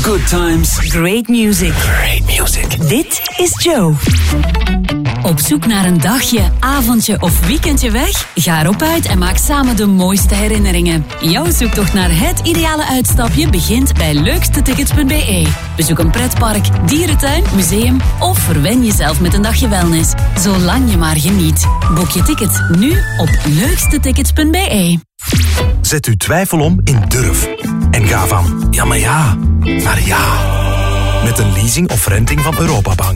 Good times. Great music. Great music. Dit is Joe. Op zoek naar een dagje, avondje of weekendje weg? Ga erop uit en maak samen de mooiste herinneringen. Jouw zoektocht naar het ideale uitstapje begint bij leukstetickets.be. Bezoek een pretpark, dierentuin, museum of verwen jezelf met een dagje wellness. Zolang je maar geniet. Boek je tickets nu op leukstetickets.be. Zet uw twijfel om in durf. En ga van ja, maar ja, naar ja. Met een leasing of renting van Europabank.